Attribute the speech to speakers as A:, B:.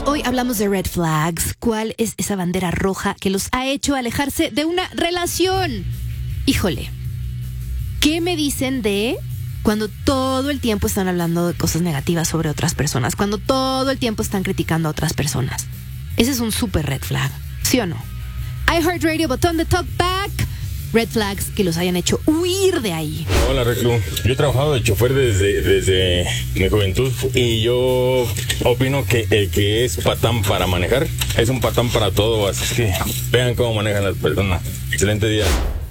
A: Hoy hablamos de red flags. ¿Cuál es esa bandera roja que los ha hecho alejarse de una relación? Híjole, ¿qué me dicen de cuando todo el tiempo están hablando de cosas negativas sobre otras personas? Cuando todo el tiempo están criticando a otras personas. Ese es un super red flag, ¿sí o no? iHeartRadio, botón de talkback. Red flags que los hayan hecho huir de ahí.
B: Hola, Reclu. Yo he trabajado de chofer desde mi juventud y yo opino que el que es patán para manejar es un patán para todo. Así que vean cómo manejan las personas. Excelente día.